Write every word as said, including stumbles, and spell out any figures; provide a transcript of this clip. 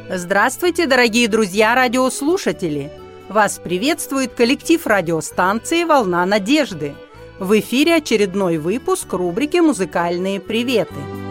Здравствуйте, дорогие друзья радиослушатели! Вас приветствует коллектив радиостанции «Волна надежды». В эфире очередной выпуск рубрики «Музыкальные приветы».